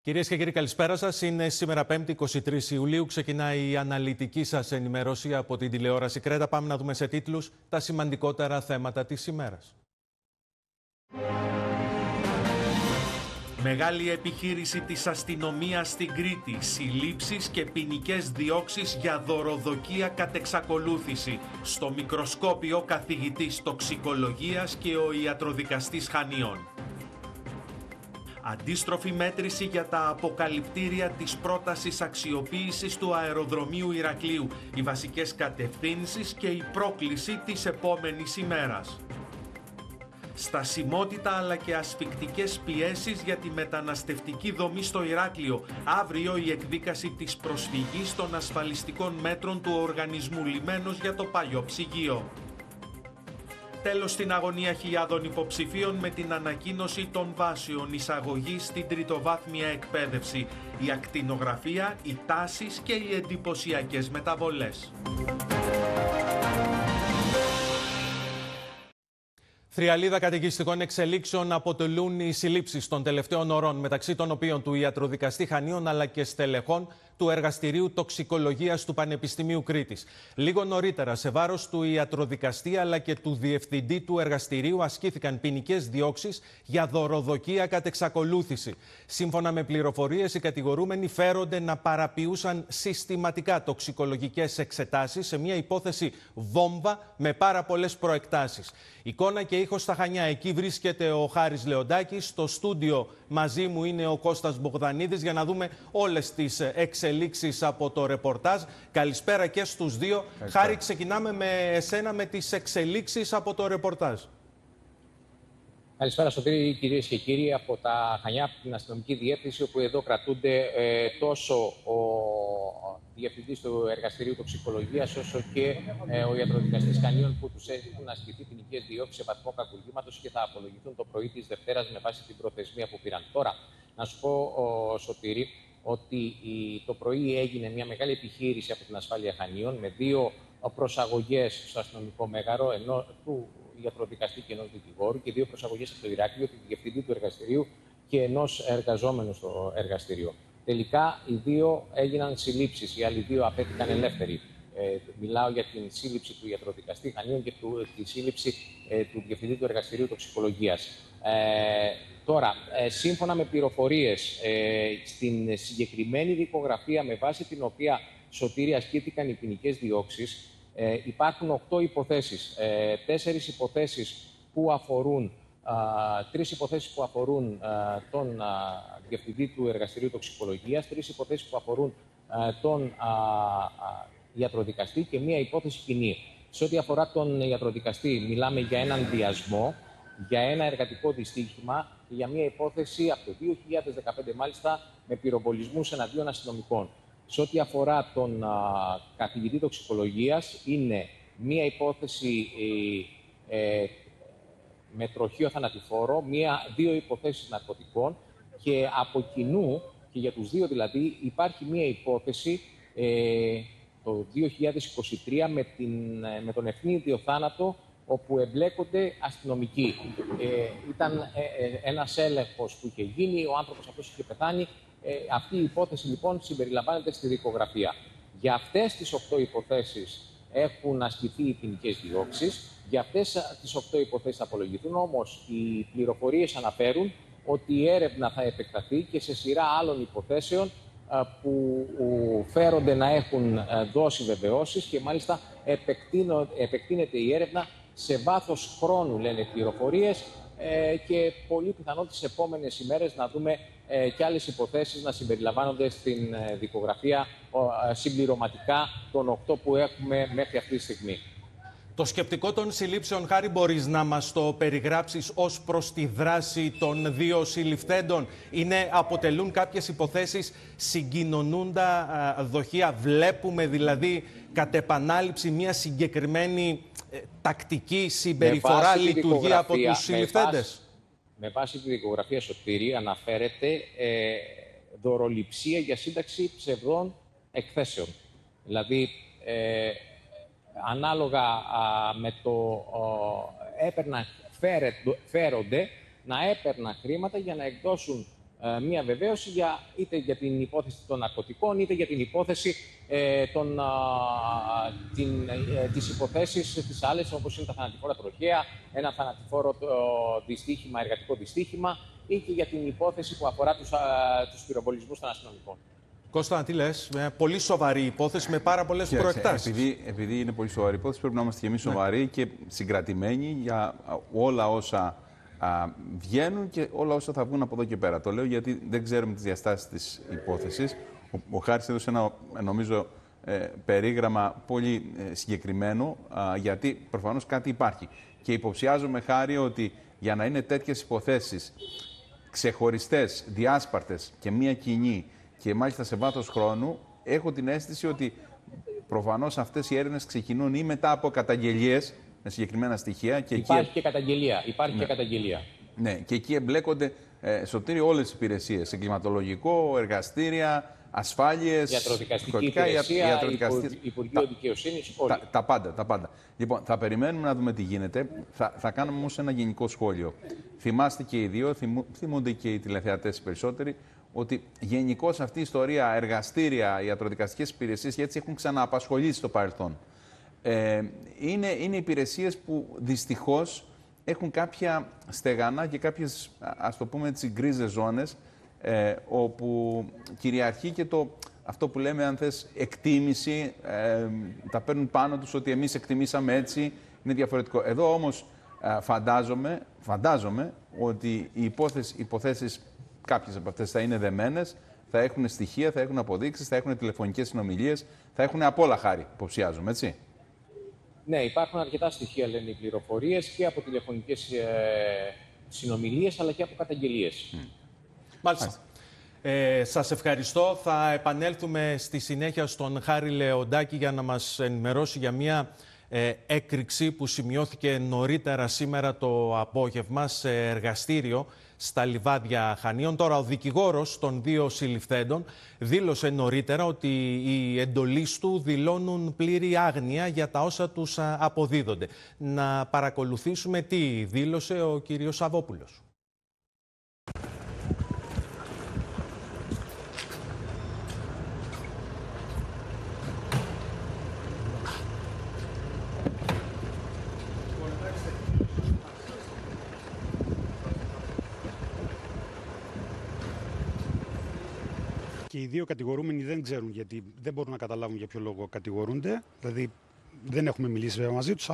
Κυρίες και κύριοι, καλησπέρα σας. Είναι σήμερα 5η, 23 Ιουλίου. Ξεκινάει η αναλυτική σας ενημέρωση από την τηλεόραση Κρέτα. Πάμε να δούμε σε τίτλους τα σημαντικότερα θέματα της ημέρας. Μεγάλη επιχείρηση της αστυνομίας στην Κρήτη. Συλλήψεις και ποινικές διώξεις για δωροδοκία κατ' εξακολούθηση. Στο μικροσκόπιο καθηγητής τοξικολογίας και ο ιατροδικαστής Χανίων. Αντίστροφη μέτρηση για τα αποκαλυπτήρια της πρότασης αξιοποίησης του αεροδρομίου Ηρακλείου, οι βασικές κατευθύνσεις και η πρόκληση της επόμενης ημέρας. Στασιμότητα αλλά και ασφικτικές πιέσεις για τη μεταναστευτική δομή στο Ηράκλειο. Αύριο η εκδίκαση της προσφυγής των ασφαλιστικών μέτρων του οργανισμού λιμένος για το παλιό ψυγείο. Τέλος στην αγωνία χιλιάδων υποψηφίων με την ανακοίνωση των βάσεων εισαγωγής στην τριτοβάθμια εκπαίδευση, η ακτινογραφία, οι τάσεις και οι εντυπωσιακές μεταβολές. Θριαλίδα καταιγιστικών εξελίξεων αποτελούν οι συλλήψεις των τελευταίων ωρών, μεταξύ των οποίων του ιατροδικαστή Χανίων αλλά και στελεχών του Εργαστηρίου Τοξικολογίας του Πανεπιστημίου Κρήτης. Λίγο νωρίτερα, σε βάρος του ιατροδικαστή αλλά και του διευθυντή του εργαστηρίου ασκήθηκαν ποινικές διώξεις για δωροδοκία κατ' εξακολούθηση. Σύμφωνα με πληροφορίες, οι κατηγορούμενοι φέρονται να παραποιούσαν συστηματικά τοξικολογικές εξετάσεις σε μια υπόθεση βόμβα με πάρα πολλές προεκτάσεις. Εικόνα και ήχος στα Χανιά. Εκεί βρίσκεται ο Χάρης Λεοντάκης. Στο στούντιο μαζί μου είναι ο Κώστας Μπογδανίδης για να δούμε όλες τις εξελίξεις από το ρεπορτάζ. Καλησπέρα και στους δύο. Καλησπέρα. Χάρη, ξεκινάμε με εσένα με τις εξελίξεις από το ρεπορτάζ. Καλησπέρα, Σωτήρη, κυρίες και κύριοι, από τα Χανιά, από την αστυνομική διεύθυνση, όπου εδώ κρατούνται τόσο ο διευθυντής του Εργαστηρίου Τοξικολογίας, όσο και ο ιατροδικαστής Χανίων, που τους έχουν ασκηθεί ποινικές διώξεις σε βαθμό κακουργήματος και θα απολογηθούν το πρωί της Δευτέρας με βάση την προθεσμία που πήραν. Τώρα, να σου πω, Σωτήρη, ότι το πρωί έγινε μια μεγάλη επιχείρηση από την ασφάλεια Χανίων με 2 προσαγωγές στο αστυνομικό μέγαρο, του ιατροδικαστή και ενός δικηγόρου, και 2 προσαγωγές από το Ηράκλειο, του διευθυντή του εργαστηρίου και ενός εργαζόμενου στο εργαστήριο. Τελικά οι 2 έγιναν συλλήψεις, οι άλλοι 2 αφέθηκαν ελεύθεροι. Μιλάω για την σύλληψη του ιατροδικαστή Χανίων και τη σύλληψη του διευθυντή του εργαστηρίου τοξικολογίας. Τώρα, σύμφωνα με πληροφορίες, στην συγκεκριμένη δικογραφία με βάση την οποία, Σωτήρη, ασκήθηκαν οι ποινικές διώξεις, υπάρχουν 8 υποθέσεις. 4 υποθέσεις που αφορούν, 3 υποθέσεις που αφορούν τον διευθυντή του εργαστηρίου τοξικολογίας, 3 υποθέσεις που αφορούν τον ιατροδικαστή και 1 υπόθεση ποινή. Σε ό,τι αφορά τον ιατροδικαστή, μιλάμε για έναν βιασμό, για ένα εργατικό δυστύχημα και για μια υπόθεση από το 2015 μάλιστα με πυροβολισμούς εναντίον αστυνομικών. Σε ό,τι αφορά τον καθηγητή τοξικολογίας, είναι μια υπόθεση με τροχαίο θανατηφόρο, 2 υποθέσεις ναρκωτικών και από κοινού, και για τους 2 δηλαδή, υπάρχει μια υπόθεση το 2023 με τον ευνίδιο θάνατο, όπου εμπλέκονται αστυνομικοί. Ήταν ένας έλεγχος που είχε γίνει, ο άνθρωπος αυτός είχε πεθάνει. Αυτή η υπόθεση λοιπόν συμπεριλαμβάνεται στη δικογραφία. Για αυτές τις 8 υποθέσεις έχουν ασκηθεί οι ποινικές διώξεις. Για αυτές τις 8 υποθέσεις θα απολογηθούν, όμως οι πληροφορίες αναφέρουν ότι η έρευνα θα επεκταθεί και σε σειρά άλλων υποθέσεων που φέρονται να έχουν δώσει βεβαιώσεις και μάλιστα επεκτείνεται η έρευνα σε βάθος χρόνου, λένε πληροφορίες, και πολύ πιθανό τις επόμενες ημέρες να δούμε και άλλες υποθέσεις να συμπεριλαμβάνονται στην δικογραφία συμπληρωματικά των 8 που έχουμε μέχρι αυτή τη στιγμή. Το σκεπτικό των συλλήψεων, Χάρη, μπορείς να μας το περιγράψεις ως προς τη δράση των 2 συλληφθέντων? Αποτελούν κάποιες υποθέσεις συγκοινωνούντα δοχεία? Βλέπουμε δηλαδή κατ' επανάληψη μια συγκεκριμένη τακτική συμπεριφορά, λειτουργία από τους συλληφθέντες? Με βάση τη δικογραφία, Σωτήρη, αναφέρεται δωροληψία για σύνταξη ψευδών εκθέσεων. Δηλαδή, ανάλογα με το φέρονται να έπαιρναν χρήματα για να εκδώσουν μία βεβαίωση είτε για την υπόθεση των ναρκωτικών, είτε για την υπόθεση τις υποθέσεις τις άλλες, όπως είναι τα θανατηφόρα τροχαία, ένα θανατηφόρο δυστύχημα, εργατικό δυστύχημα, ή και για την υπόθεση που αφορά τους πυροβολισμούς των αστυνομικών. Κώστα, τι λες, πολύ σοβαρή υπόθεση με πάρα πολλές προεκτάσεις. Επειδή είναι πολύ σοβαρή υπόθεση, πρέπει να είμαστε και εμείς σοβαροί και συγκρατημένοι για όλα όσα βγαίνουν και όλα όσα θα βγουν από εδώ και πέρα. Το λέω γιατί δεν ξέρουμε τις διαστάσεις της υπόθεσης. Ο Χάρης έδωσε ένα, νομίζω, περίγραμμα πολύ συγκεκριμένο, γιατί προφανώς κάτι υπάρχει. Και υποψιάζομαι, Χάρη, ότι για να είναι τέτοιες υποθέσεις ξεχωριστές, διάσπαρτες και μία κοινή και μάλιστα σε βάθος χρόνου, έχω την αίσθηση ότι προφανώς αυτές οι έρευνες ξεκινούν ή μετά από καταγγελίες με συγκεκριμένα στοιχεία. Και υπάρχει και καταγγελία. Και καταγγελία. Ναι, και εκεί εμπλέκονται, Σωτήρη, όλες τις υπηρεσίες. Εγκληματολογικό, εργαστήρια, ασφάλειες, ιατροδικαστική υπηρεσία, Υπουργείο Δικαιοσύνης, όλοι. Τα πάντα. Λοιπόν, θα περιμένουμε να δούμε τι γίνεται. Θα κάνουμε όμως ένα γενικό σχόλιο. Θυμάστε και οι δύο, θυμούνται και οι τηλεθεατές περισσότεροι, ότι γενικώς αυτή η ιστορία, εργαστήρια, ιατροδικαστικές υπηρεσίες, και έτσι έχουν ξανααπασχολήσει στο παρελθόν. Είναι υπηρεσίες που δυστυχώς έχουν κάποια στεγανά και κάποιες, ας το πούμε έτσι, γκρίζες ζώνες, όπου κυριαρχεί και αυτό που λέμε, αν θες, εκτίμηση, τα παίρνουν πάνω τους ότι εμείς εκτιμήσαμε έτσι, είναι διαφορετικό. Εδώ όμως φαντάζομαι ότι οι υποθέσεις, κάποιες από αυτές θα είναι δεμένες, θα έχουν στοιχεία, θα έχουν αποδείξεις, θα έχουν τηλεφωνικές συνομιλίες, θα έχουν απ' όλα, Χάρη, υποψιάζομαι, έτσι. Ναι, υπάρχουν αρκετά στοιχεία, λένε οι πληροφορίες, και από τηλεφωνικές συνομιλίες, αλλά και από καταγγελίες. Μάλιστα. Σας ευχαριστώ. Θα επανέλθουμε στη συνέχεια στον Χάρη Λεοντάκη για να μας ενημερώσει για μια έκρηξη που σημειώθηκε νωρίτερα σήμερα το απόγευμα σε εργαστήριο στα Λιβάδια Χανίων. Τώρα, ο δικηγόρος των δύο συλληφθέντων δήλωσε νωρίτερα ότι οι εντολείς του δηλώνουν πλήρη άγνοια για τα όσα τους αποδίδονται. Να παρακολουθήσουμε τι δήλωσε ο κύριος Σαββόπουλος. Και οι δύο κατηγορούμενοι δεν ξέρουν, γιατί δεν μπορούν να καταλάβουν για ποιο λόγο κατηγορούνται. Δηλαδή δεν έχουμε μιλήσει μαζί τους.